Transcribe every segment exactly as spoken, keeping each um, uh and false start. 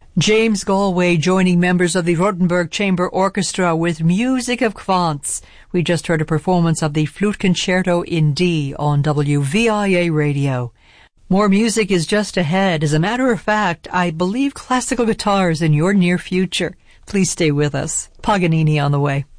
James Galway joining members of the Rothenburg Chamber Orchestra with Music of Kvantz. We just heard a performance of the Flute Concerto in D on W V I A Radio. More music is just ahead. As a matter of fact, I believe classical guitars in your near future. Please stay with us. Paganini on the way.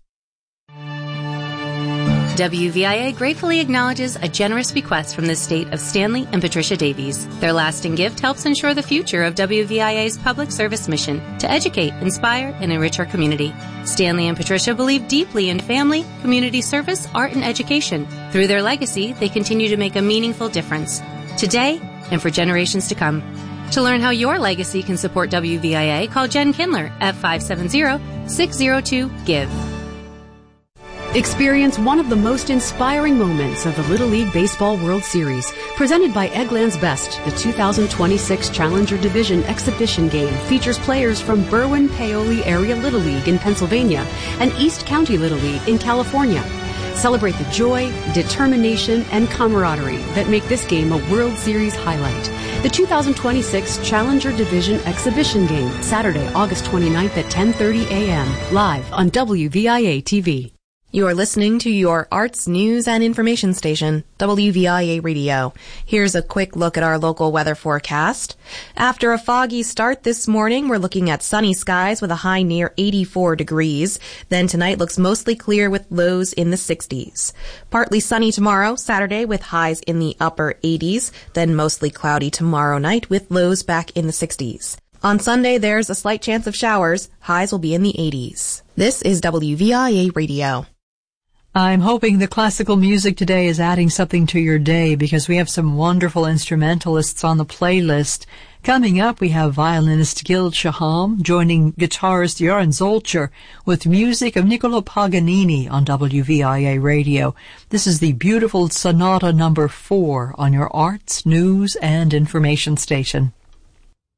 W V I A gratefully acknowledges a generous bequest from the estate of Stanley and Patricia Davies. Their lasting gift helps ensure the future of W V I A's public service mission to educate, inspire, and enrich our community. Stanley and Patricia believe deeply in family, community service, art, and education. Through their legacy, they continue to make a meaningful difference, today and for generations to come. To learn how your legacy can support W V I A, call Jen Kindler at five seven zero, six zero two, GIVE. Experience one of the most inspiring moments of the Little League Baseball World Series, presented by Eggland's Best. The two thousand twenty-six Challenger Division exhibition game features players from Berwyn-Paoli Area Little League in Pennsylvania and East County Little League in California. Celebrate the joy, determination, and camaraderie that make this game a World Series highlight. The two thousand twenty-six Challenger Division exhibition game, Saturday, August twenty-ninth at ten thirty a.m., live on W V I A T V. You're listening to your arts, news, and information station, W V I A Radio. Here's a quick look at our local weather forecast. After a foggy start this morning, we're looking at sunny skies with a high near eighty-four degrees. Then tonight looks mostly clear with lows in the sixties. Partly sunny tomorrow, Saturday, with highs in the upper eighties. Then mostly cloudy tomorrow night with lows back in the sixties. On Sunday, there's a slight chance of showers. Highs will be in the eighties. This is W V I A Radio. I'm hoping the classical music today is adding something to your day because we have some wonderful instrumentalists on the playlist. Coming up, we have violinist Gil Shaham joining guitarist Joran Zolcher with music of Niccolo Paganini on W V I A Radio. This is the beautiful Sonata number four on your arts, news, and information station.